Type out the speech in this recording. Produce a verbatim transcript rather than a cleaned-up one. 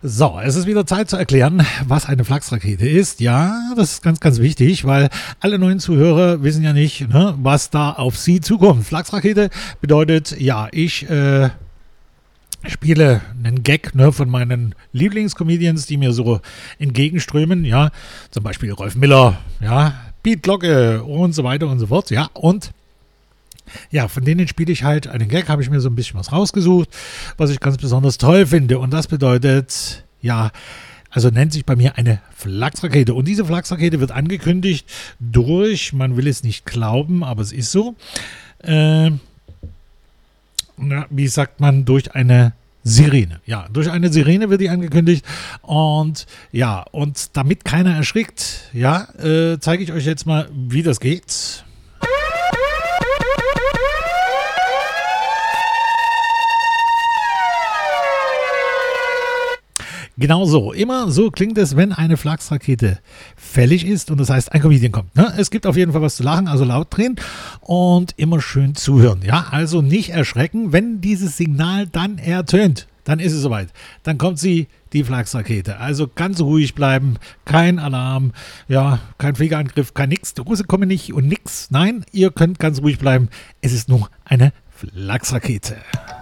So, es ist wieder Zeit zu erklären, was eine Flachsrakete ist. Ja, das ist ganz, ganz wichtig, weil alle neuen Zuhörer wissen ja nicht, ne, was da auf sie zukommt. Flachsrakete bedeutet, ja, ich äh, spiele einen Gag, ne, von meinen Lieblingscomedians, die mir so entgegenströmen. Ja, zum Beispiel Rolf Miller, ja, Piet Glocke und so weiter und so fort. Ja, und ja, von denen spiele ich halt einen Gag, habe ich mir so ein bisschen was rausgesucht, was ich ganz besonders toll finde. Und das bedeutet, ja, also nennt sich bei mir eine Flachsrakete. Und diese Flachsrakete wird angekündigt durch, man will es nicht glauben, aber es ist so, äh, na, wie sagt man, durch eine Sirene. Ja, durch eine Sirene wird die angekündigt. Und ja, und damit keiner erschrickt, ja, äh, zeige ich euch jetzt mal, wie das geht. Genau so. Immer so klingt es, wenn eine Flachsrakete fällig ist und das heißt, ein Comedian kommt. Ne? Es gibt auf jeden Fall was zu lachen, also laut drehen und immer schön zuhören. Ja, also nicht erschrecken, wenn dieses Signal dann ertönt. Dann ist es soweit. Dann kommt sie, die Flachsrakete. Also ganz ruhig bleiben, kein Alarm, ja, kein Fliegerangriff, kein nix. Die Russen kommen nicht und nix. Nein, ihr könnt ganz ruhig bleiben. Es ist nur eine Flachsrakete.